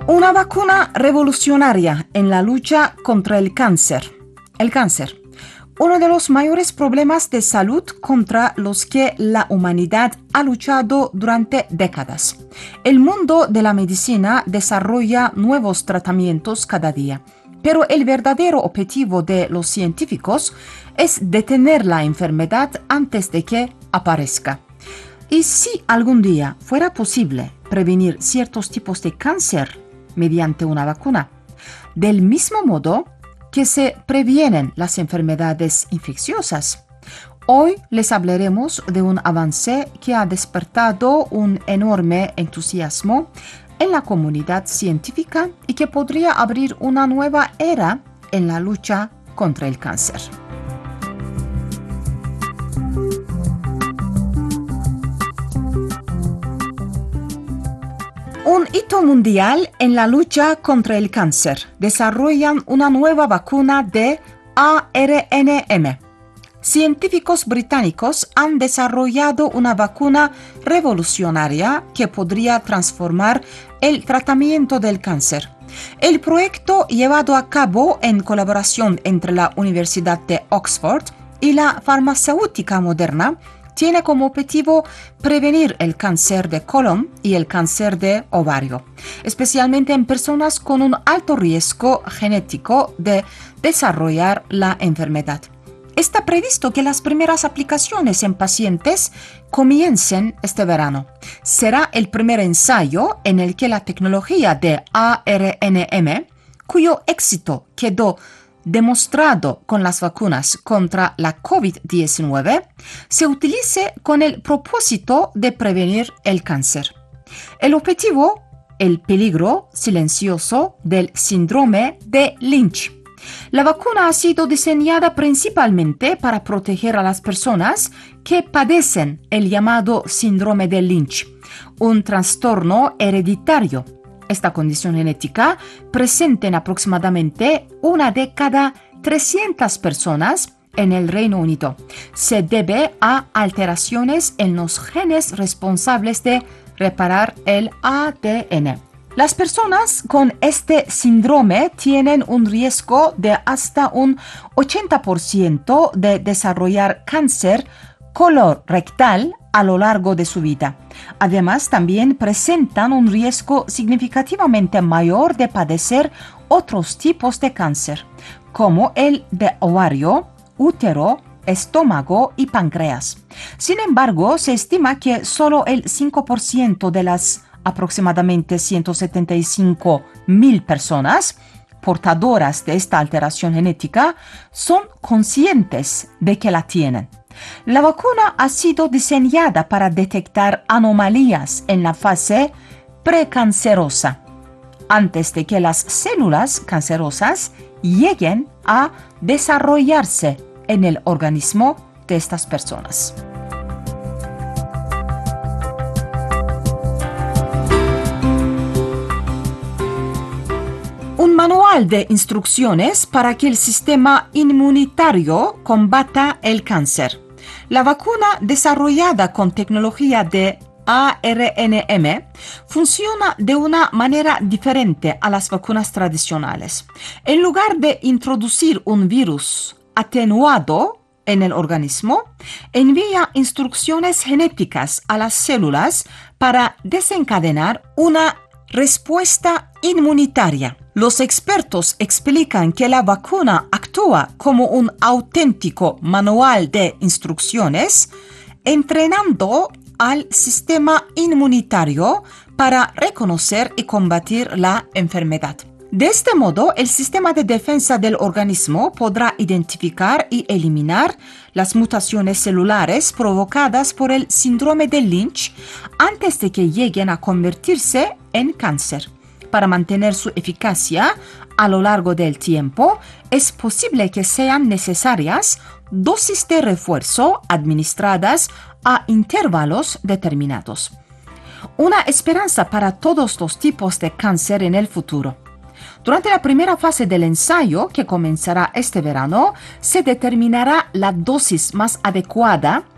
Una vacuna revolucionaria en la lucha contra el cáncer. El cáncer, uno de los mayores problemas de salud contra los que la humanidad ha luchado durante décadas. El mundo de la medicina desarrolla nuevos tratamientos cada día, pero el verdadero objetivo de los científicos es detener la enfermedad antes de que aparezca. Y si algún día fuera posible prevenir ciertos tipos de cáncer mediante una vacuna, del mismo modo que se previenen las enfermedades infecciosas. Hoy les hablaremos de un avance que ha despertado un enorme entusiasmo en la comunidad científica y que podría abrir una nueva era en la lucha contra el cáncer. Un hito mundial en la lucha contra el cáncer. Desarrollan una nueva vacuna de ARNM. Científicos británicos han desarrollado una vacuna revolucionaria que podría transformar el tratamiento del cáncer. El proyecto, llevado a cabo en colaboración entre la Universidad de Oxford y la farmacéutica Moderna, tiene como objetivo prevenir el cáncer de colon y el cáncer de ovario, especialmente en personas con un alto riesgo genético de desarrollar la enfermedad. Está previsto que las primeras aplicaciones en pacientes comiencen este verano. Será el primer ensayo en el que la tecnología de ARNM, cuyo éxito quedó demostrado con las vacunas contra la COVID-19, se utilice con el propósito de prevenir el cáncer. El objetivo, el peligro silencioso del síndrome de Lynch. La vacuna ha sido diseñada principalmente para proteger a las personas que padecen el llamado síndrome de Lynch, un trastorno hereditario. Esta condición genética, presente en aproximadamente una de cada 300 personas en el Reino Unido, se debe a alteraciones en los genes responsables de reparar el ADN. Las personas con este síndrome tienen un riesgo de hasta un 80% de desarrollar cáncer colorectal a lo largo de su vida. Además, también presentan un riesgo significativamente mayor de padecer otros tipos de cáncer, como el de ovario, útero, estómago y páncreas. Sin embargo, se estima que solo el 5% de las aproximadamente 175,000 personas portadoras de esta alteración genética son conscientes de que la tienen. La vacuna ha sido diseñada para detectar anomalías en la fase precancerosa, antes de que las células cancerosas lleguen a desarrollarse en el organismo de estas personas. Un manual de instrucciones para que el sistema inmunitario combata el cáncer. La vacuna desarrollada con tecnología de ARNM funciona de una manera diferente a las vacunas tradicionales. En lugar de introducir un virus atenuado en el organismo, envía instrucciones genéticas a las células para desencadenar una respuesta inmunitaria. Los expertos explican que la vacuna actúa como un auténtico manual de instrucciones, entrenando al sistema inmunitario para reconocer y combatir la enfermedad. De este modo, el sistema de defensa del organismo podrá identificar y eliminar las mutaciones celulares provocadas por el síndrome de Lynch antes de que lleguen a convertirse en cáncer. Para mantener su eficacia a lo largo del tiempo, es posible que sean necesarias dosis de refuerzo administradas a intervalos determinados. Una esperanza para todos los tipos de cáncer en el futuro. Durante la primera fase del ensayo, que comenzará este verano, se determinará la dosis más adecuada